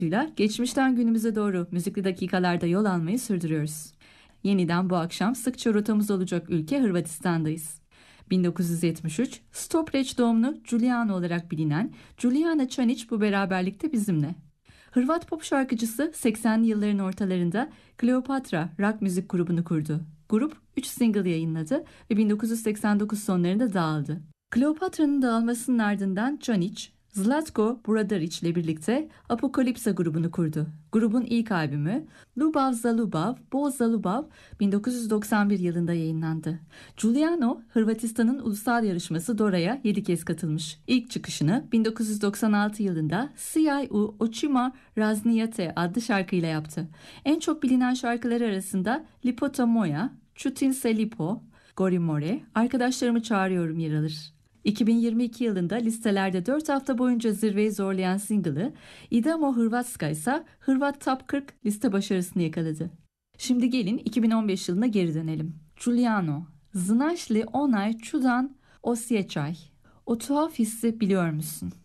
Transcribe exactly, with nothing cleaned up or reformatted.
Geçmişten günümüze doğru müzikli dakikalarda yol almayı sürdürüyoruz. Yeniden bu akşam sıkça rotamız olacak ülke Hırvatistan'dayız. bin dokuz yüz yetmiş üç, Stopreç doğumlu Giuliano olarak bilinen Giuliana Čanić bu beraberlikte bizimle. Hırvat pop şarkıcısı seksenli yılların ortalarında Kleopatra rock müzik grubunu kurdu. Grup üç single yayınladı ve bin dokuz yüz seksen dokuz sonlarında dağıldı. Kleopatra'nın dağılmasının ardından Čanić, Zlatko Bradarić ile birlikte Apokalipsa grubunu kurdu. Grubun ilk albümü Ljubav za Ljubav, Bol za Ljubav bin dokuz yüz doksan bir yılında yayınlandı. Giuliano, Hırvatistan'ın ulusal yarışması Dora'ya yedi kez katılmış. İlk çıkışını bin dokuz yüz doksan altı yılında Sijaj u očima raznijate adlı şarkıyla yaptı. En çok bilinen şarkıları arasında Lipota moja, Čutim se lipo, Gori more, Arkadaşlarımı Çağırıyorum yer alır. iki bin yirmi iki yılında listelerde dört hafta boyunca zirveyi zorlayan single'ı Idemo Hrvatska ise Hırvat Top kırk liste başarısını yakaladı. Şimdi gelin iki bin on beş yılına geri dönelim. Giuliano, Znaš li onaj čudan osjećaj? O tuhaf hissi biliyor musun?